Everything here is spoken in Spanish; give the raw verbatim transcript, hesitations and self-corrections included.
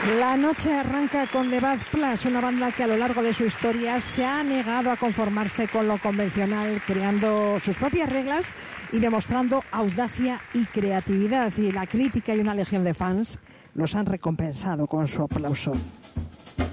La noche arranca con The Bad Plus, una banda que a lo largo de su historia se ha negado a conformarse con lo convencional, creando sus propias reglas y demostrando audacia y creatividad. Y la crítica y una legión de fans los han recompensado con su aplauso.